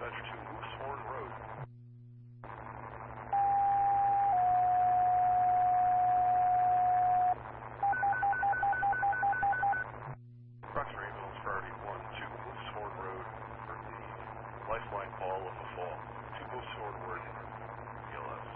dispatcher to Moosehorn Road. Roxbury Ambulance Priority 1 to Moosehorn Road for the lifeline call of a fall. To Moosehorn Road, ELS.